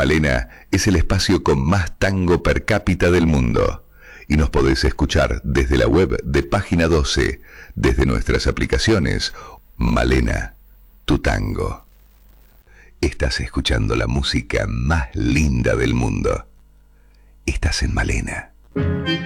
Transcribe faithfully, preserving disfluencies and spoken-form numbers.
Malena es el espacio con más tango per cápita del mundo. Y nos podés escuchar desde la web de Página doce, desde nuestras aplicaciones. Malena, tu tango. Estás escuchando la música más linda del mundo. Estás en Malena.